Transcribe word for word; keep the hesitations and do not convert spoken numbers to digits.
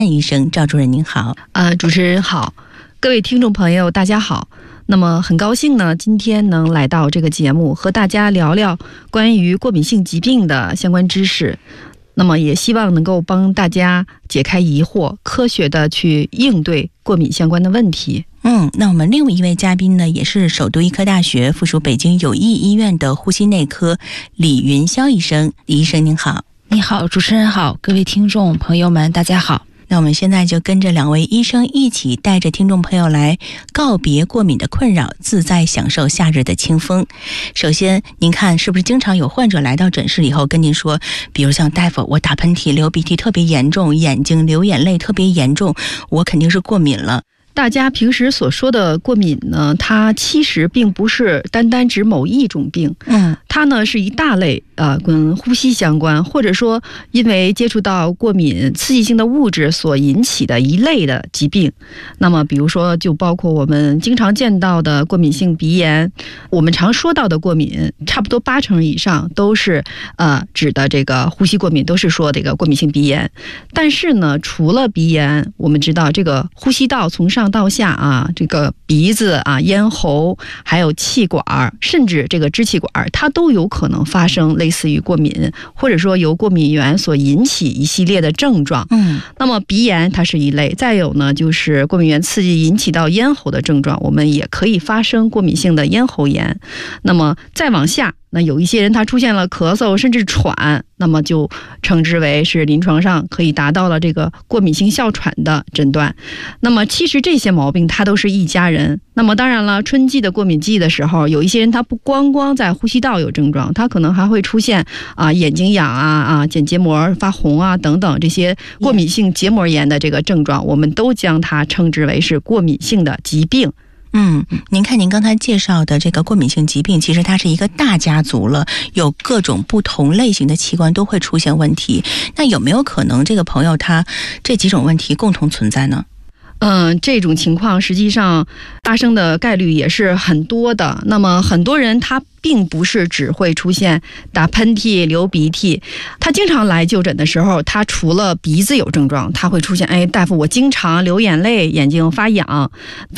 医生赵主任您好。 呃，主持人好，各位听众朋友大家好。那么很高兴呢，今天能来到这个节目，和大家聊聊关于过敏性疾病的相关知识。那么也希望能够帮大家解开疑惑，科学的去应对过敏相关的问题。 嗯，那我们另外一位嘉宾呢，也是首都医科大学附属北京友谊医院的呼吸内科李云霄医生。李医生您好。 你好，主持人好，各位听众朋友们大家好。 那我们现在就跟着两位医生一起带着听众朋友来告别过敏的困扰，自在享受夏日的清风。首先您看是不是经常有患者来到诊室以后跟您说，比如像大夫我打喷嚏流鼻涕特别严重，眼睛流眼泪特别严重，我肯定是过敏了。 大家平时所说的过敏呢，它其实并不是单单指某一种病， 嗯， 它呢是一大类呃跟呼吸相关，或者说因为接触到过敏刺激性的物质所引起的一类的疾病。那么比如说就包括我们经常见到的过敏性鼻炎，我们常说到的过敏差不多八成以上都是呃指的这个呼吸过敏，都是说这个过敏性鼻炎。但是呢，除了鼻炎，我们知道这个呼吸道从上到下啊，这个鼻子啊、咽喉，还有气管，甚至这个支气管，它都有可能发生类似于过敏，或者说由过敏源所引起一系列的症状。 嗯， 那么鼻炎它是一类，再有呢就是过敏源刺激引起到咽喉的症状，我们也可以发生过敏性的咽喉炎。那么再往下，那有一些人他出现了咳嗽甚至喘，那么就称之为是临床上可以达到了这个过敏性哮喘的诊断。那么其实这些毛病它都是一家人。那么当然了，春季的过敏季的时候，有一些人他不光光在呼吸道有症状，他可能还会出现啊眼睛痒啊啊睑结膜发红啊等等这些过敏性结膜炎的这个症状，我们都将它称之为是过敏性的疾病。 嗯，您看您刚才介绍的这个过敏性疾病，其实它是一个大家族了，有各种不同类型的器官都会出现问题。那有没有可能这个朋友他这几种问题共同存在呢？ 嗯，这种情况实际上发生的概率也是很多的。那么很多人他并不是只会出现打喷嚏、流鼻涕，他经常来就诊的时候，他除了鼻子有症状，他会出现，哎，大夫，我经常流眼泪，眼睛发痒，